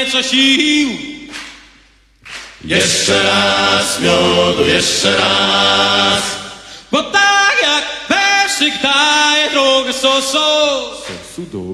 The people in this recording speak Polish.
co sił. Jeszcze raz, miodu, jeszcze raz. Bo tak jak Persik daje drogę so.